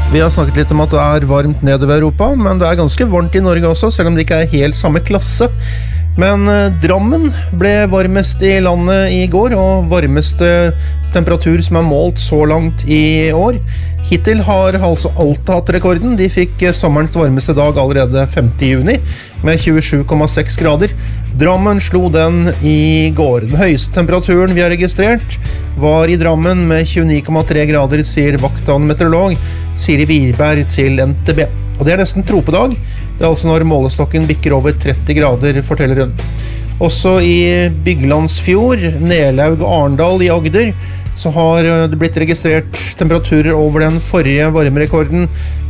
Vi har snakket litt om at det varmt nedover Europa, men det ganske varmt I Norge også, selv om det ikke helt samme klasse. Men Drammen ble varmest I landet I går, og varmeste temperatur som målt så langt I år. Hittil har altså Alta hatt rekorden. De fikk sommerens varmeste dag allerede 5. juni, med 27,6 grader. Drammen slo den I går. Den høyeste temperaturen vi har registrert var I Drammen med 29,3 grader, sier vakthavende meteorolog Siri Wirberg til NTB. Og det nesten tropedag. Det altså når målestokken bikker over 30 grader, forteller hun. Også I Byglandsfjord, Nelaug og Arendal I Agder, så har det blitt registrert temperaturer over den forrige varmerekorden